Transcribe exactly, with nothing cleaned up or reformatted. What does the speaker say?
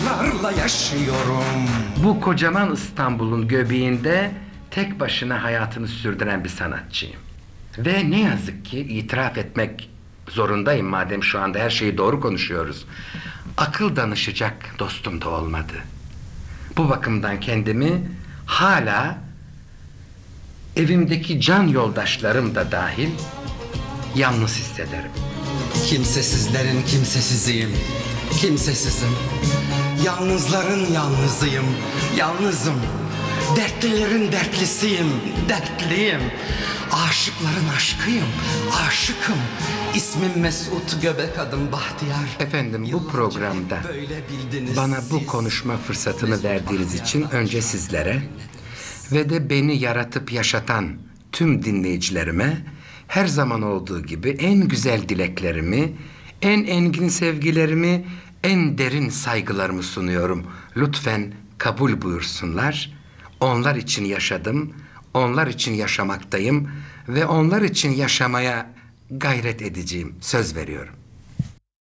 umutlarla yaşıyorum. Bu kocaman İstanbul'un göbeğinde tek başına hayatını sürdüren bir sanatçıyım. Ve ne yazık ki itiraf etmek zorundayım, madem şu anda her şeyi doğru konuşuyoruz. Akıl danışacak dostum da olmadı. Bu bakımdan kendimi hala evimdeki can yoldaşlarım da dahil yalnız hissederim. Kimsesizlerin kimsesiziyim, kimsesizim. Yalnızların yalnızıyım, yalnızım. Dertlilerin dertlisiyim, dertliyim. Aşıkların aşkıyım, aşıkım. İsmim Mesut, göbek adım Bahtiyar. Efendim, bu programda bana bu konuşma fırsatını verdiğiniz için önce sizlere ve de beni yaratıp yaşatan tüm dinleyicilerime her zaman olduğu gibi en güzel dileklerimi, en engin sevgilerimi, en derin saygılarımı sunuyorum. Lütfen kabul buyursunlar. Onlar için yaşadım, onlar için yaşamaktayım ve onlar için yaşamaya gayret edeceğim. Söz veriyorum.